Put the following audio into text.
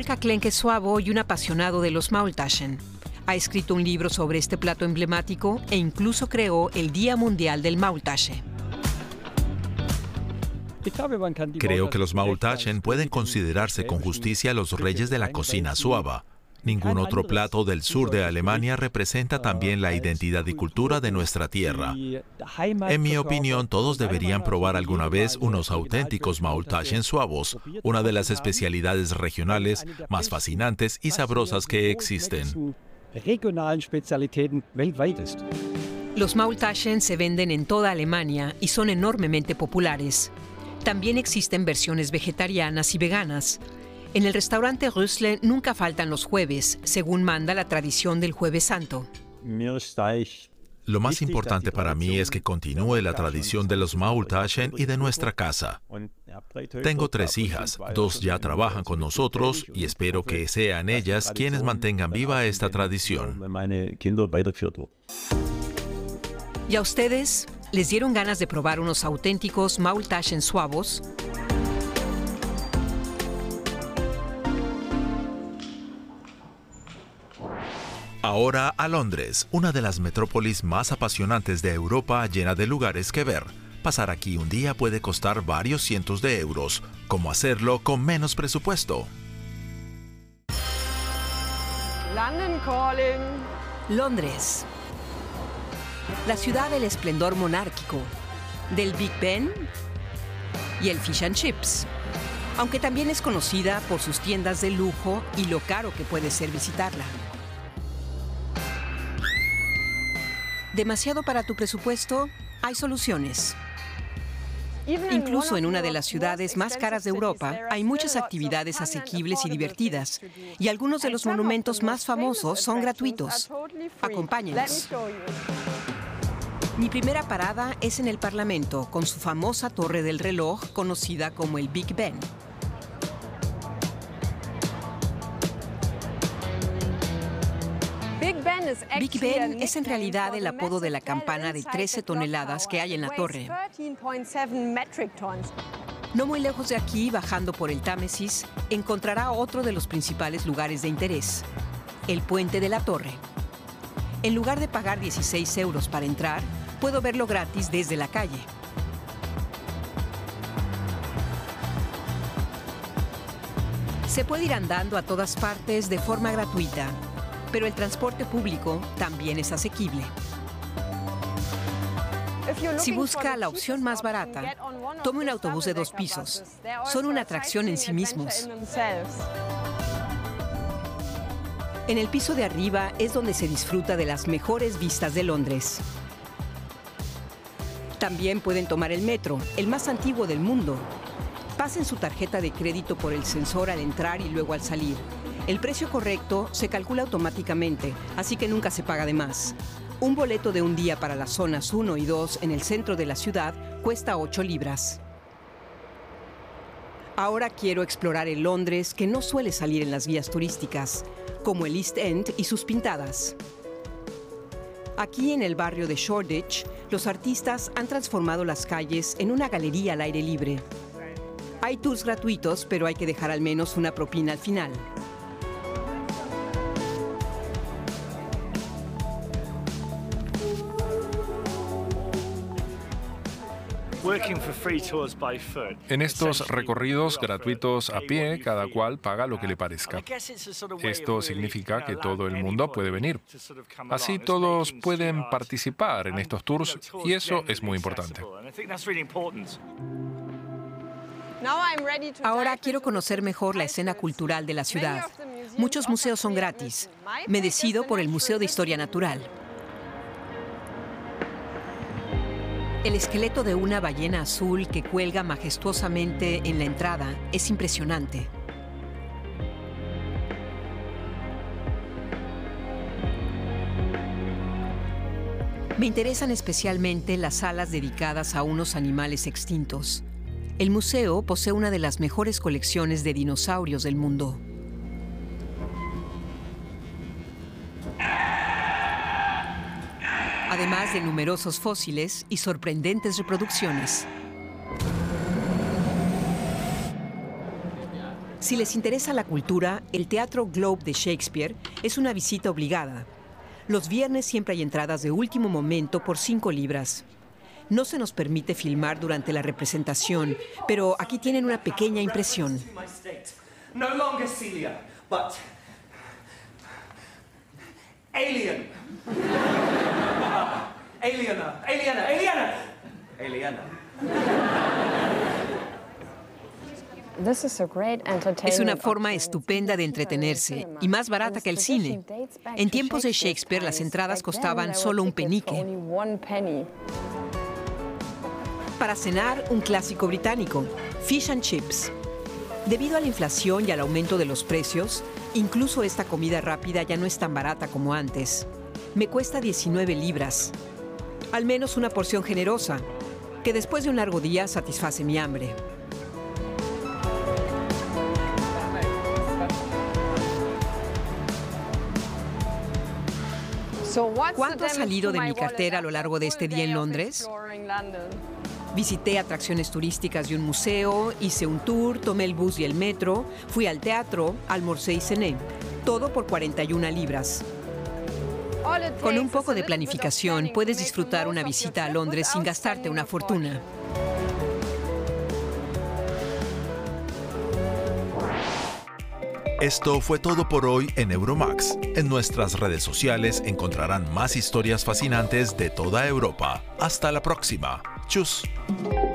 Pekka Klenke-Suavo y un apasionado de los Maultaschen. Ha escrito un libro sobre este plato emblemático e incluso creó el Día Mundial del Maultasche. Creo que los Maultaschen pueden considerarse con justicia los reyes de la cocina suaba. Ningún otro plato del sur de Alemania representa también la identidad y cultura de nuestra tierra. En mi opinión, todos deberían probar alguna vez unos auténticos Maultaschen suavos, una de las especialidades regionales más fascinantes y sabrosas que existen. Los Maultaschen se venden en toda Alemania y son enormemente populares. También existen versiones vegetarianas y veganas. En el restaurante Rösle nunca faltan los jueves, según manda la tradición del Jueves Santo. Lo más importante para mí es que continúe la tradición de los Maultaschen y de nuestra casa. Tengo 3 hijas, 2 ya trabajan con nosotros y espero que sean ellas quienes mantengan viva esta tradición. ¿Y a ustedes? ¿Les dieron ganas de probar unos auténticos Maultaschen suavos? Ahora a Londres, una de las metrópolis más apasionantes de Europa, llena de lugares que ver. Pasar aquí un día puede costar varios cientos de euros. ¿Cómo hacerlo con menos presupuesto? London calling. Londres. La ciudad del esplendor monárquico, del Big Ben y el Fish and Chips. Aunque también es conocida por sus tiendas de lujo y lo caro que puede ser visitarla. ¿Demasiado para tu presupuesto? Hay soluciones. Incluso en una de las ciudades más caras de Europa, hay muchas actividades asequibles y divertidas, y algunos de los monumentos más famosos son gratuitos. Acompáñenos. Mi primera parada es en el Parlamento, con su famosa torre del reloj, conocida como el Big Ben. Big Ben es en realidad el apodo de la campana de 13 toneladas que hay en la torre. No muy lejos de aquí, bajando por el Támesis, encontrará otro de los principales lugares de interés, el Puente de la Torre. En lugar de pagar 16 euros para entrar, puedo verlo gratis desde la calle. Se puede ir andando a todas partes de forma gratuita, pero el transporte público también es asequible. Si busca la opción más barata, tome un autobús de 2 pisos. Son una atracción en sí mismos. En el piso de arriba es donde se disfruta de las mejores vistas de Londres. También pueden tomar el metro, el más antiguo del mundo. Pasen su tarjeta de crédito por el sensor al entrar y luego al salir. El precio correcto se calcula automáticamente, así que nunca se paga de más. Un boleto de un día para las zonas 1 y 2 en el centro de la ciudad cuesta 8 libras. Ahora quiero explorar el Londres que no suele salir en las guías turísticas, como el East End y sus pintadas. Aquí en el barrio de Shoreditch, los artistas han transformado las calles en una galería al aire libre. Hay tours gratuitos, pero hay que dejar al menos una propina al final. En estos recorridos gratuitos a pie, cada cual paga lo que le parezca. Esto significa que todo el mundo puede venir. Así todos pueden participar en estos tours y eso es muy importante. Ahora quiero conocer mejor la escena cultural de la ciudad. Muchos museos son gratis. Me decido por el Museo de Historia Natural. El esqueleto de una ballena azul que cuelga majestuosamente en la entrada es impresionante. Me interesan especialmente las salas dedicadas a unos animales extintos. El museo posee una de las mejores colecciones de dinosaurios del mundo. Además de numerosos fósiles y sorprendentes reproducciones. Si les interesa la cultura, el Teatro Globe de Shakespeare es una visita obligada. Los viernes siempre hay entradas de último momento por 5 libras. No se nos permite filmar durante la representación, pero aquí tienen una pequeña impresión. No longer Celia, but Alien. Aliena. Es una forma estupenda de entretenerse y más barata que el cine. En tiempos de Shakespeare, las entradas costaban solo un penique. Para cenar, un clásico británico, fish and chips. Debido a la inflación y al aumento de los precios, incluso esta comida rápida ya no es tan barata como antes. Me cuesta 19 libras. Al menos una porción generosa, que después de un largo día satisface mi hambre. ¿Cuánto ha salido de mi cartera a lo largo de este día en Londres? Visité atracciones turísticas y un museo, hice un tour, tomé el bus y el metro, fui al teatro, almorcé y cené. Todo por 41 libras. Con un poco de planificación puedes disfrutar una visita a Londres sin gastarte una fortuna. Esto fue todo por hoy en Euromax. En nuestras redes sociales encontrarán más historias fascinantes de toda Europa. Hasta la próxima. Tschüss.